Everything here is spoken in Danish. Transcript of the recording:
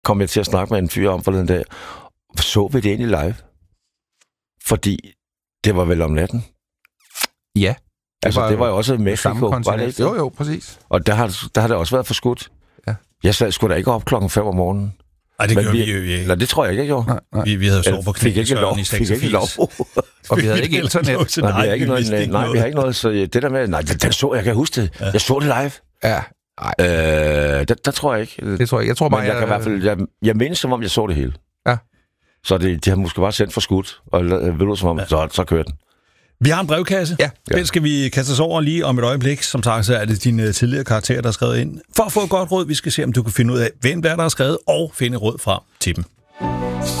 kom jeg til at snakke med en fyr om forleden dag. Så vi det egentlig live? Fordi det var vel om natten. Ja. Det var jo også Mexico. Var det ikke? Jo, præcis. Og der har det også været forskudt. Ja. Jeg sad sgu da ikke op 5:00 om morgenen. Nej, det gjorde vi jo ikke. Nej, det tror jeg ikke, jeg gjorde. Nej. Vi havde sovet på knæ i 86. Fik ikke lov. Og vi havde ikke internet. Nej, vi har ikke noget. Så det der med... Nej, den så jeg kan huske det. Jeg så det live. Ja. Der tror jeg ikke. Det tror jeg. Jeg tror bare, men jeg kan i hvert fald... Jeg mindes, som om jeg så det hele. Ja. Så de har måske bare sendt for skudt, og ved du som om, så kører den. Vi har en brevkasse. Ja. Den skal vi kaste os over lige om et øjeblik. Som sagt, så er det dine tidligere karakterer, der er skrevet ind. For at få et godt råd, vi skal se, om du kan finde ud af, hvem der har skrevet, og finde råd fra til dem.